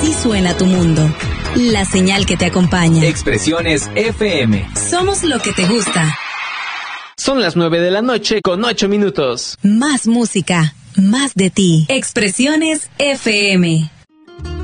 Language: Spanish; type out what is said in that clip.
Así suena tu mundo. La señal que te acompaña. Expresiones FM. Somos lo que te gusta. Son las 9:08 con 8 minutos. Más música, más de ti. Expresiones FM.